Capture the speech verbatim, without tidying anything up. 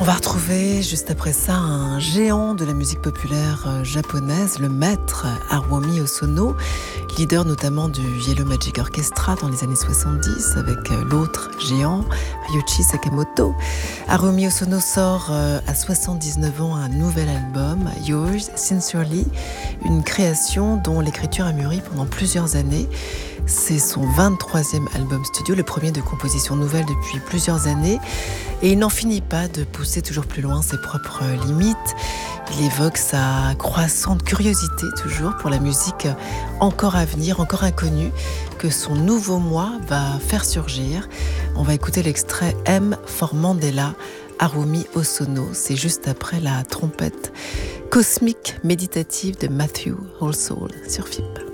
On va retrouver juste après ça un géant de la musique populaire japonaise, le maître Haruomi Hosono, leader notamment du Yellow Magic Orchestra dans les années soixante-dix avec l'autre géant, Ryuichi Sakamoto. Haruomi Hosono sort à soixante-dix-neuf ans un nouvel album, Yours Sincerely, une création dont l'écriture a mûri pendant plusieurs années. C'est son vingt-troisième album studio, le premier de composition nouvelle depuis plusieurs années. Et il n'en finit pas de pousser toujours plus loin ses propres limites. Il évoque sa croissante curiosité toujours pour la musique encore à venir, encore inconnue, que son nouveau moi va faire surgir. On va écouter l'extrait M for Mandela, Haruomi Hosono. C'est juste après la trompette cosmique méditative de Matthew Halsall sur F I P.